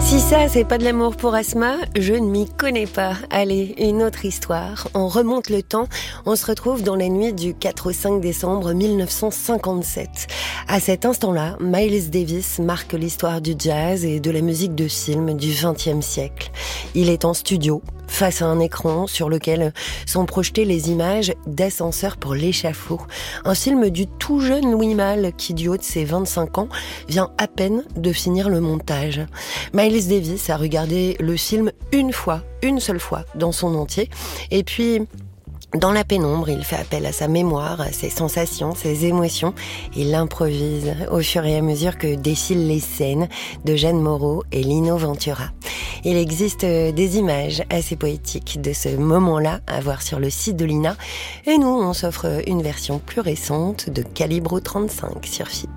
Si ça, c'est pas de l'amour pour Asma, je ne m'y connais pas. Allez, une autre histoire. On remonte le temps, on se retrouve dans la nuit du 4 au 5 décembre 1957. À cet instant-là, Miles Davis marque l'histoire du jazz et de la musique de film du XXe siècle. Il est en studio, face à un écran sur lequel sont projetées les images d'Ascenseur pour l'échafaud. Un film du tout jeune Louis Malle qui, du haut de ses 25 ans, vient à peine de finir le montage. Miles Davis a regardé le film une seule fois, dans son entier. Et puis, dans la pénombre, il fait appel à sa mémoire, à ses sensations, ses émotions. Il improvise au fur et à mesure que défilent les scènes de Jeanne Moreau et Lino Ventura. Il existe des images assez poétiques de ce moment-là à voir sur le site de l'INA. Et nous, on s'offre une version plus récente de Calibro 35 sur FIP.